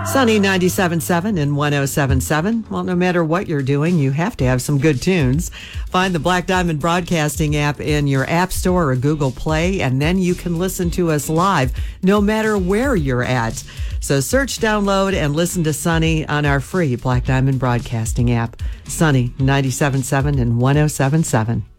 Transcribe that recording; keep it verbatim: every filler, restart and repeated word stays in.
Sunny ninety-seven point seven and one oh seven point seven. Well, no matter what you're doing, you have to have some good tunes. Find the Black Diamond Broadcasting app in your App Store or Google Play, and then you can listen to us live no matter where you're at. So search, download, and listen to Sunny on our free Black Diamond Broadcasting app. Sunny ninety-seven point seven and one oh seven point seven.